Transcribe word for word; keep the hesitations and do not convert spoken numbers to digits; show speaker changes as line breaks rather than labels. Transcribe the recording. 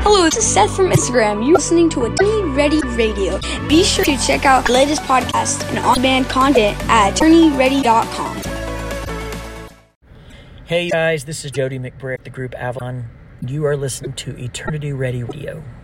Hello, this is Seth from Instagram. You're listening to Attorney Ready Radio. Be sure to check out the latest podcast and on-demand content at attorney ready dot com.
Hey guys, this is Jody McBrick, the group Avalon. You are listening to Eternity Ready Radio.